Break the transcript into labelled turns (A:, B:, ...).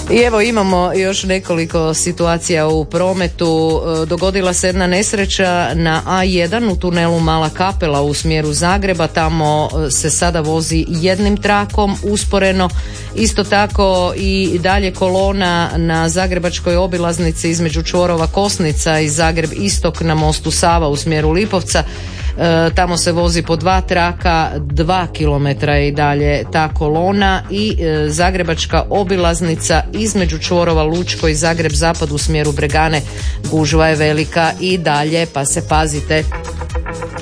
A: I evo imamo još nekoliko situacija u prometu. Dogodila se jedna nesreća na A1 u tunelu Mala Kapela u smjeru Zagreba. Tamo se sada vozi jednim trakom usporeno. Isto tako i dalje kolona na zagrebačkoj obilaznici između čvorova Kosnica i Zagreb istok na mostu Sava u smjeru Lipovca. Tamo se vozi po dva traka, 2 km i dalje ta kolona. I zagrebačka obilaznica između čvorova Lučko i Zagreb zapad u smjeru Bregane, gužva je velika i dalje, pa se pazite.